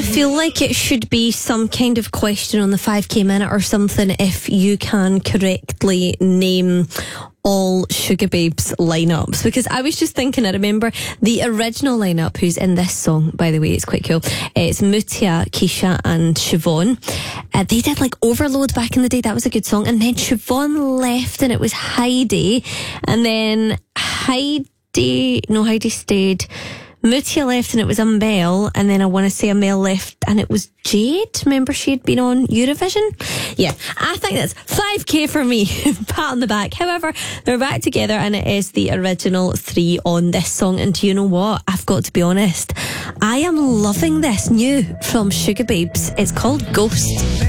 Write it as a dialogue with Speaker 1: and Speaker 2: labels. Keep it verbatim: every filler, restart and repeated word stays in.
Speaker 1: I feel like it should be some kind of question on the five K minute or something if you can correctly name all Sugar Babes lineups, because I was just thinking, I remember the original lineup who's in this song, by the way, it's quite cool. It's Mutia, Keisha and Siobhan. Uh, they did like Overload back in the day, that was a good song, and then Siobhan left and it was Heidi, and then Heidi no Heidi stayed, Mutia left and it was Amel, and then I want to say Amel left and it was Jade. Remember she had been on Eurovision? Yeah, I think that's five K for me. Pat on the back. However, they're back together and it is the original three on this song. And do you know what? I've got to be honest, I am loving this new from Sugar Babes. It's called Ghost.